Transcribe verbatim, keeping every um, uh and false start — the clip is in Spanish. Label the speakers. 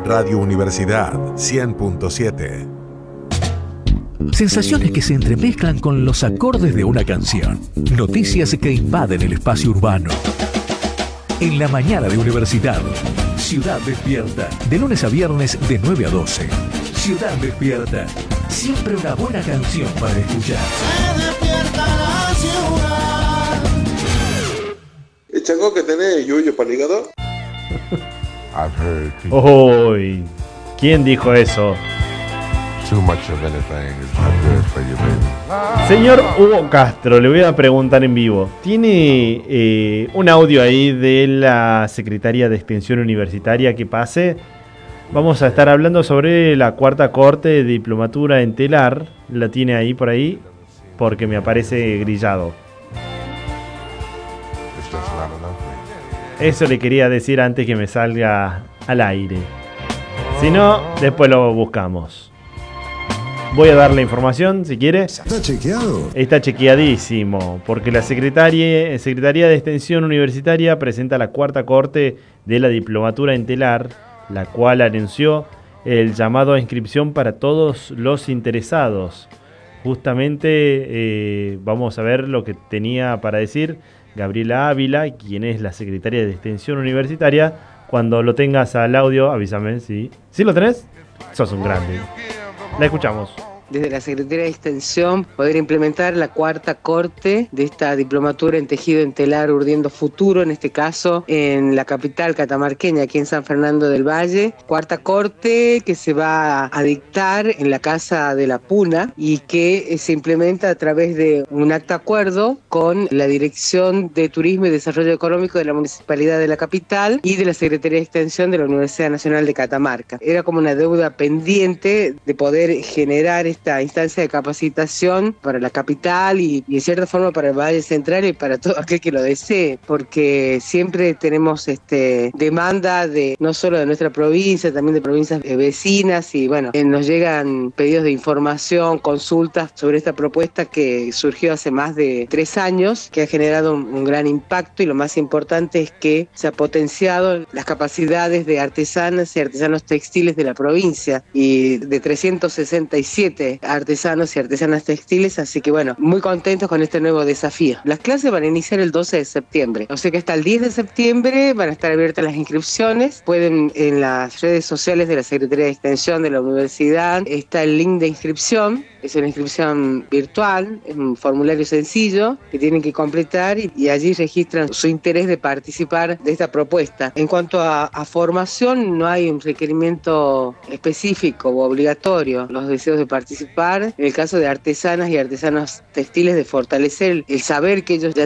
Speaker 1: Radio Universidad cien punto siete.
Speaker 2: Sensaciones que se entremezclan con los acordes de una canción. Noticias que invaden el espacio urbano. En la mañana de Universidad. Ciudad Despierta. De lunes a viernes de nueve a doce. Ciudad Despierta. Siempre una buena canción para escuchar.
Speaker 3: Se despierta la ciudad.
Speaker 4: ¿El chango que tenés, Yuyo, para el hígado?
Speaker 5: Uy, ¿quién dijo eso?
Speaker 6: Too much of anything is not good for you, baby.
Speaker 5: Señor Hugo Castro, le voy a preguntar en vivo. ¿Tiene eh, un audio ahí de la Secretaría de Extensión Universitaria que pase? Vamos a estar hablando sobre la cuarta corte de diplomatura en telar. ¿La tiene ahí por ahí? Porque me aparece grillado. Eso le quería decir antes que me salga al aire. Si no, después lo buscamos. Voy a dar la información, si quiere.
Speaker 7: ¿Está chequeado?
Speaker 5: Está chequeadísimo, porque la Secretaría, Secretaría de Extensión Universitaria presenta la cuarta corte de la diplomatura en telar, la cual anunció el llamado a inscripción para todos los interesados. Justamente eh, vamos a ver lo que tenía para decir Gabriela Ávila, quien es la Secretaria de Extensión Universitaria. Cuando lo tengas al audio, avísame. ¿Sí? ¿Sí lo tenés? Sos un grande. La escuchamos.
Speaker 8: Desde la Secretaría de Extensión poder implementar la cuarta corte de esta diplomatura en tejido en telar urdiendo futuro, en este caso en la capital catamarqueña, aquí en San Fernando del Valle. Cuarta corte que se va a dictar en la Casa de la Puna y que se implementa a través de un acta acuerdo con la Dirección de Turismo y Desarrollo Económico de la Municipalidad de la capital y de la Secretaría de Extensión de la Universidad Nacional de Catamarca. Era como una deuda pendiente de poder generar esta esta instancia de capacitación para la capital y, y en cierta forma para el Valle Central y para todo aquel que lo desee, porque siempre tenemos este demanda de no solo de nuestra provincia, también de provincias vecinas y bueno, eh, nos llegan pedidos de información, consultas sobre esta propuesta que surgió hace más de tres años, que ha generado un, un gran impacto y lo más importante es que se ha potenciado las capacidades de artesanas y artesanos textiles de la provincia y de trescientos sesenta y siete artesanos y artesanas textiles, así que bueno, muy contentos con este nuevo desafío. Las clases van a iniciar el doce de septiembre, o sea que hasta el diez de septiembre van a estar abiertas las inscripciones. Pueden en las redes sociales de la Secretaría de Extensión de la Universidad, está el link de inscripción, es una inscripción virtual, es un formulario sencillo que tienen que completar y, y allí registran su interés de participar de esta propuesta. En cuanto a, a formación, no hay un requerimiento específico o obligatorio. Los deseos de participar, en el caso de artesanas y artesanos textiles, de fortalecer el saber que ellos ya